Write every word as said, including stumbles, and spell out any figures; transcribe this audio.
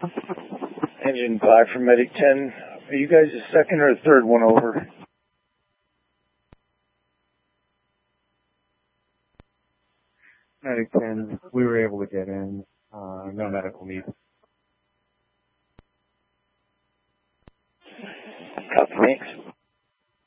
Engine five from Medic ten. Are you guys the second or the third one over? Medic ten, we were able to get in. Uh, no medical needs. Copy, thanks.